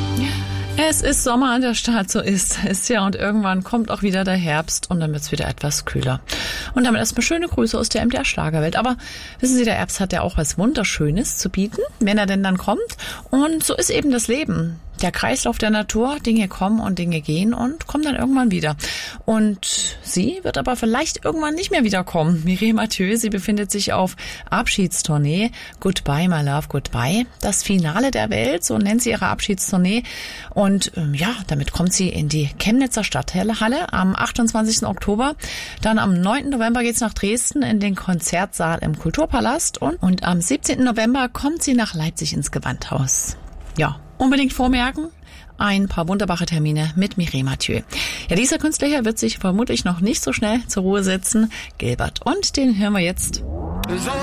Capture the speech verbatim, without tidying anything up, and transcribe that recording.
Es ist Sommer an der Stadt, so ist es ja. Und irgendwann kommt auch wieder der Herbst und dann wird es wieder etwas kühler. Und damit erstmal schöne Grüße aus der M D R Schlagerwelt. Aber wissen Sie, der Herbst hat ja auch was Wunderschönes zu bieten, wenn er denn dann kommt. Und so ist eben das Leben. Der Kreislauf der Natur, Dinge kommen und Dinge gehen und kommen dann irgendwann wieder. Und sie wird aber vielleicht irgendwann nicht mehr wiederkommen. Mireille Mathieu, sie befindet sich auf Abschiedstournee. Goodbye, my love, goodbye. Das Finale der Welt, so nennt sie ihre Abschiedstournee. Und ähm, ja, damit kommt sie in die Chemnitzer Stadthalle am achtundzwanzigsten Oktober. Dann am neunten November geht's nach Dresden in den Konzertsaal im Kulturpalast. Und, und am siebzehnten November kommt sie nach Leipzig ins Gewandhaus. Ja, unbedingt vormerken, ein paar wunderbare Termine mit Mireille Mathieu. Ja, dieser Künstler hier wird sich vermutlich noch nicht so schnell zur Ruhe setzen. Gilbert. Und den hören wir jetzt.